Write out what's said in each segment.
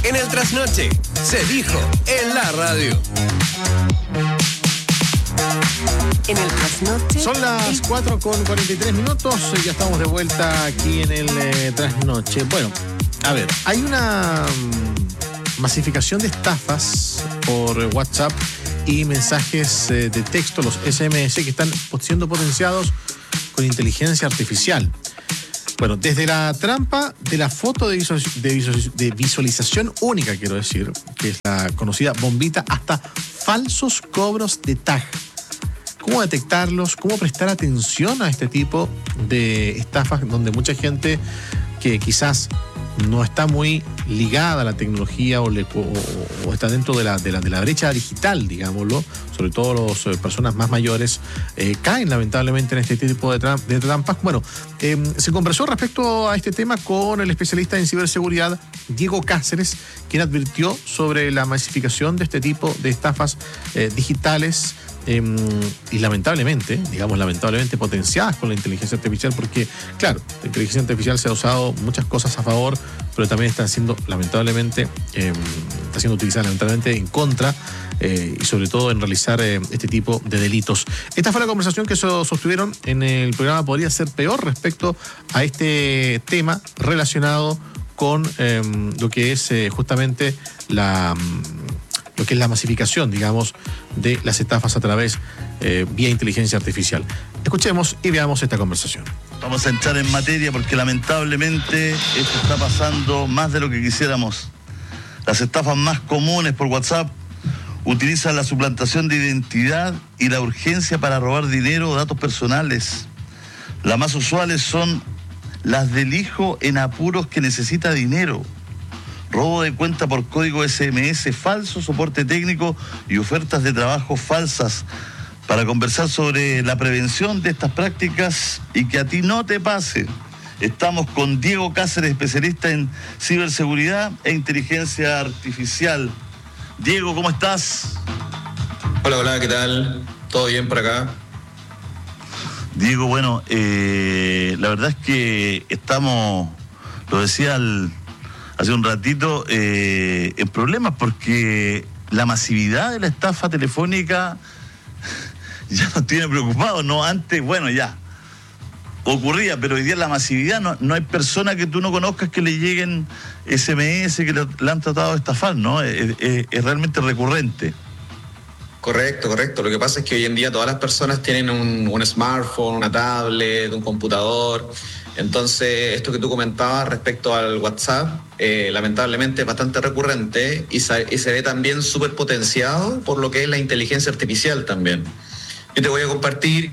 En el trasnoche, se dijo en la radio. En el trasnoche. Son las 4:43. Ya estamos de vuelta aquí en el trasnoche. Bueno, a ver, hay una masificación de estafas por WhatsApp y mensajes de texto, los SMS, que están siendo potenciados con inteligencia artificial. Bueno, desde la trampa de la foto de visualización única, quiero decir, que es la conocida bombita, hasta falsos cobros de tag. ¿Cómo detectarlos? ¿Cómo prestar atención a este tipo de estafas donde mucha gente que quizás no está muy ligada a la tecnología o está dentro de la brecha digital, digámoslo, sobre todo las personas más mayores, caen lamentablemente en este tipo de trampas? Bueno, se conversó respecto a este tema con el especialista en ciberseguridad Diego Cáceres, quien advirtió sobre la masificación de este tipo de estafas digitales y lamentablemente potenciadas con la inteligencia artificial, porque claro, la inteligencia artificial se ha usado muchas cosas a favor, pero también está siendo utilizada en contra, y sobre todo en realizar este tipo de delitos. Esta fue la conversación que sostuvieron en el programa Podría Ser Peor respecto a este tema relacionado con lo que es justamente lo que es la masificación, digamos, de las estafas a través vía inteligencia artificial. Escuchemos y veamos esta conversación. Vamos a entrar en materia porque lamentablemente esto está pasando más de lo que quisiéramos. Las estafas más comunes por WhatsApp utilizan la suplantación de identidad y la urgencia para robar dinero o datos personales. Las más usuales son las del hijo en apuros que necesita dinero, robo de cuenta por código SMS falso, soporte técnico y ofertas de trabajo falsas. Para conversar sobre la prevención de estas prácticas y que a ti no te pase, estamos con Diego Cáceres, especialista en ciberseguridad e inteligencia artificial. Diego, ¿cómo estás? Hola, ¿qué tal? ¿Todo bien por acá? Diego, bueno, la verdad es que estamos, lo decía hace un ratito, en problemas porque la masividad de la estafa telefónica ya nos tiene preocupados, ¿no? Antes, bueno, ya ocurría, pero hoy día la masividad, no hay persona que tú no conozcas que le lleguen SMS que le han tratado de estafar, ¿no? Es realmente recurrente. Correcto. Lo que pasa es que hoy en día todas las personas tienen un smartphone, una tablet, un computador. Entonces, esto que tú comentabas respecto al WhatsApp, lamentablemente es bastante recurrente y se ve también súper potenciado por lo que es la inteligencia artificial también. Yo te voy a compartir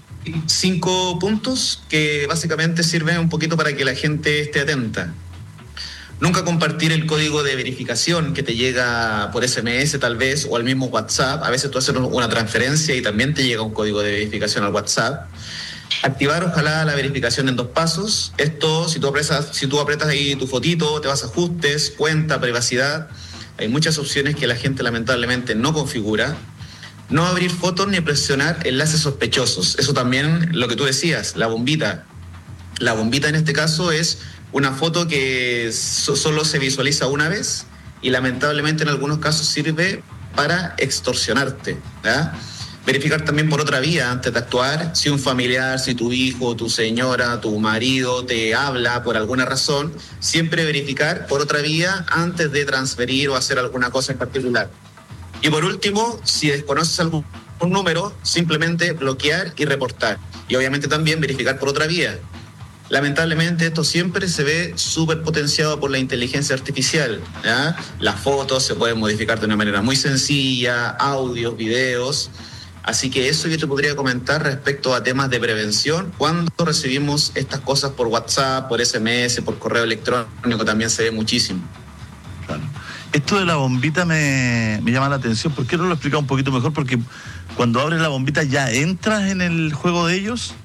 5 puntos que básicamente sirven un poquito para que la gente esté atenta. Nunca compartir el código de verificación que te llega por SMS tal vez, o al mismo WhatsApp. A veces tú haces una transferencia y también te llega un código de verificación al WhatsApp. Activar ojalá la verificación en 2 pasos. Esto, si tú apretas ahí tu fotito, te vas a ajustes, cuenta, privacidad. Hay muchas opciones que la gente lamentablemente no configura. No abrir fotos ni presionar enlaces sospechosos. Eso también, lo que tú decías, la bombita. La bombita en este caso es una foto que solo se visualiza una vez y lamentablemente en algunos casos sirve para extorsionarte, ¿ya? Verificar también por otra vía antes de actuar. Si un familiar, si tu hijo, tu señora, tu marido te habla por alguna razón, siempre verificar por otra vía antes de transferir o hacer alguna cosa en particular. Y por último, si desconoces algún número, simplemente bloquear y reportar. Y obviamente también verificar por otra vía. Lamentablemente esto siempre se ve súper potenciado por la inteligencia artificial, ¿ya? Las fotos se pueden modificar de una manera muy sencilla, audios, videos. Así que eso yo te podría comentar respecto a temas de prevención. Cuando recibimos estas cosas por WhatsApp, por SMS, por correo electrónico, también se ve muchísimo. Claro. Esto de la bombita me llama la atención. ¿Por qué no lo explica un poquito mejor? Porque cuando abres la bombita ya entras en el juego de ellos.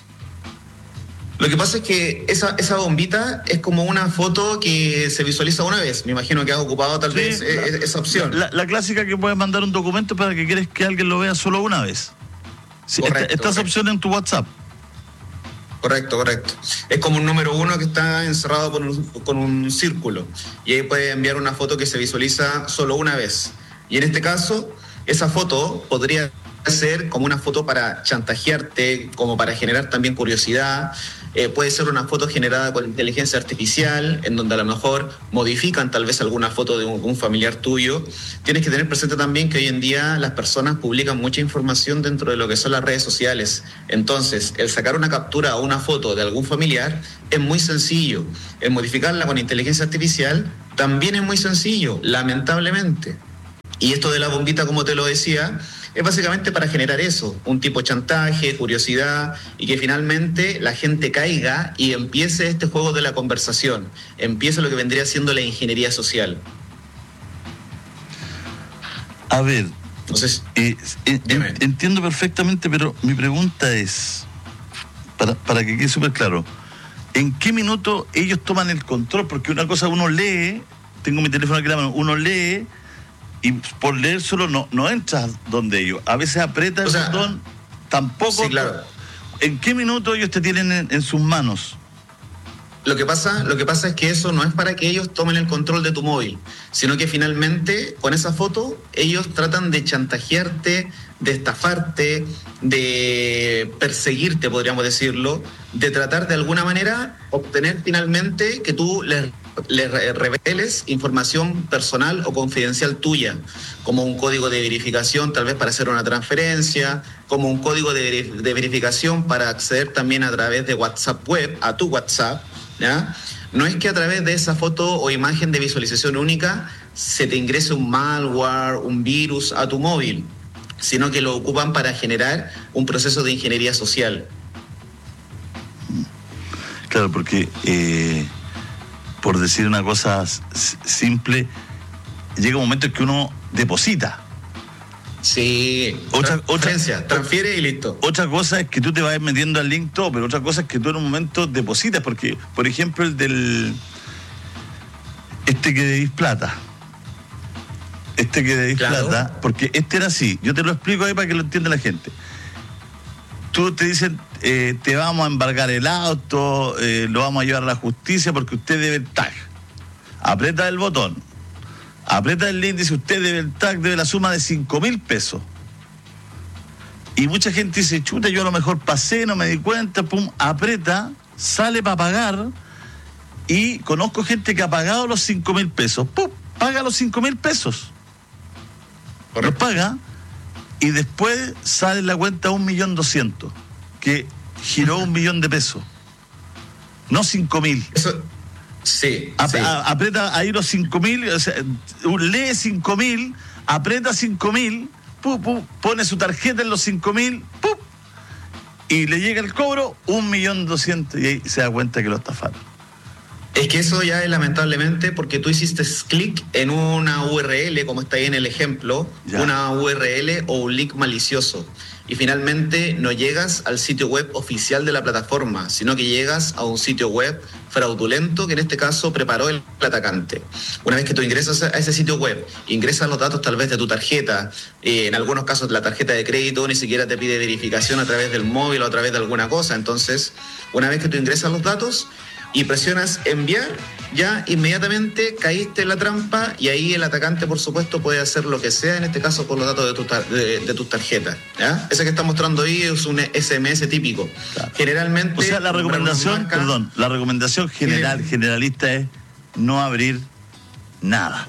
Lo que pasa es que esa bombita es como una foto que se visualiza una vez. Me imagino que has ocupado tal vez esa opción. La clásica que puedes mandar un documento para que quieres que alguien lo vea solo una vez. Sí, está esa opción en tu WhatsApp. Correcto. Es como un número 1 que está encerrado con un círculo. Y ahí puedes enviar una foto que se visualiza solo una vez. Y en este caso, esa foto podría ser como una foto para chantajearte, como para generar también curiosidad. Puede ser una foto generada con inteligencia artificial, en donde a lo mejor modifican tal vez alguna foto de un familiar tuyo. Tienes que tener presente también que hoy en día las personas publican mucha información dentro de lo que son las redes sociales. Entonces, el sacar una captura o una foto de algún familiar es muy sencillo. El modificarla con inteligencia artificial también es muy sencillo, lamentablemente. Y esto de la bombita, como te lo decía, es básicamente para generar eso, un tipo de chantaje, curiosidad, y que finalmente la gente caiga y empiece este juego de la conversación, empiece lo que vendría siendo la ingeniería social. A ver, Entonces, entiendo perfectamente, pero mi pregunta es, para que quede súper claro, ¿en qué minuto ellos toman el control? Porque una cosa uno lee, tengo mi teléfono aquí en la mano, uno lee, y por leer solo no entras donde ellos. A veces aprieta el botón, tampoco. Sí, claro. ¿En qué minuto ellos te tienen en sus manos? Lo que pasa es que eso no es para que ellos tomen el control de tu móvil, sino que finalmente con esa foto ellos tratan de chantajearte, de estafarte, de perseguirte, podríamos decirlo, de tratar de alguna manera obtener finalmente que tú les reveles información personal o confidencial tuya, como un código de verificación tal vez para hacer una transferencia, como un código de verificación para acceder también a través de WhatsApp web, a tu WhatsApp, ¿ya? No es que a través de esa foto o imagen de visualización única se te ingrese un malware, un virus a tu móvil, sino que lo ocupan para generar un proceso de ingeniería social. Claro, porque por decir una cosa simple, llega un momento en que uno deposita. Sí, transfiere y listo. Otra cosa es que tú te vas metiendo al link todo, pero otra cosa es que tú en un momento depositas, porque, por ejemplo, el del que debís plata. Plata, porque era así, yo te lo explico ahí para que lo entienda la gente. Tú te dicen, te vamos a embargar el auto, lo vamos a llevar a la justicia porque usted debe el tag. Aprieta el botón, aprieta el link, dice usted debe el tag, debe la suma de 5.000 pesos. Y mucha gente dice, chuta, yo a lo mejor pasé, no me di cuenta, pum, aprieta, sale para pagar, y conozco gente que ha pagado los 5.000 pesos, pum, paga los 5.000 pesos. Los paga, y después sale en la cuenta 1.200.000, que giró 1.000.000 de pesos, no 5.000. Eso, sí. Aprieta ahí los 5.000, o sea, lee 5.000, aprieta 5.000, pone su tarjeta en los 5.000, y le llega el cobro 1.200.000, y ahí se da cuenta que lo estafaron. Es que eso ya es lamentablemente porque tú hiciste clic en una URL, como está ahí en el ejemplo, ya. Una URL o un link malicioso. Y finalmente no llegas al sitio web oficial de la plataforma, sino que llegas a un sitio web fraudulento que en este caso preparó el atacante. Una vez que tú ingresas a ese sitio web, ingresas los datos tal vez de tu tarjeta, en algunos casos la tarjeta de crédito ni siquiera te pide verificación a través del móvil o a través de alguna cosa. Entonces, una vez que tú ingresas los datos y presionas enviar, ya inmediatamente caíste en la trampa, y ahí el atacante por supuesto puede hacer lo que sea, en este caso con los datos de tus tarjetas, ¿ya? Ese que está mostrando ahí es un SMS típico. Claro. Generalmente, o sea, la recomendación generalista es no abrir nada.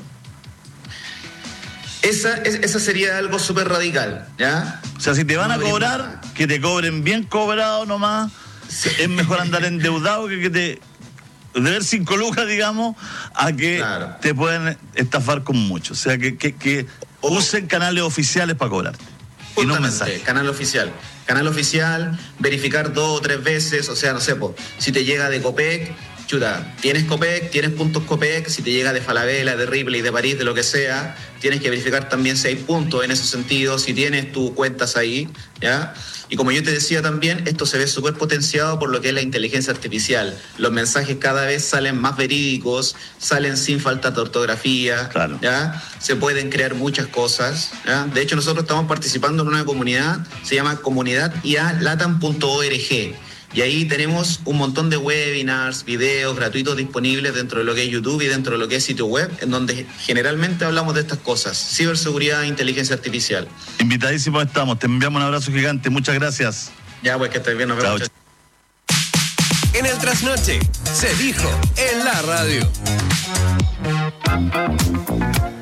Esa sería algo súper radical, ¿ya? O sea, si te van a cobrar, nada. Que te cobren bien cobrado nomás. Sí. Es mejor andar endeudado que te deber 5 lucas, digamos, a que claro. Te pueden estafar con mucho. O sea, que usen canales oficiales para cobrarte. Y no mensajes. Canal oficial, verificar 2 o 3 veces. O sea, no sé, si te llega de Copec, chuta, tienes Copec, tienes puntos Copec. Si te llega de Falabella, de Ripley, de París, de lo que sea, tienes que verificar también si hay puntos en ese sentido, si tienes tus cuentas ahí, ¿ya? Y como yo te decía también, esto se ve súper potenciado por lo que es la inteligencia artificial. Los mensajes cada vez salen más verídicos, salen sin falta de ortografía, claro. ¿Ya? Se pueden crear muchas cosas, ¿ya? De hecho, nosotros estamos participando en una comunidad, se llama comunidad IALatam.org. Y ahí tenemos un montón de webinars, videos gratuitos disponibles dentro de lo que es YouTube y dentro de lo que es sitio web, en donde generalmente hablamos de estas cosas, ciberseguridad e inteligencia artificial. Invitadísimos estamos, te enviamos un abrazo gigante, muchas gracias. Ya, pues que estés bien, nos vemos. Chao. En el trasnoche, se dijo en la radio.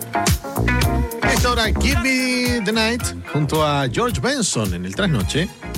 Esta hora, Give Me the Night, junto a George Benson en el trasnoche.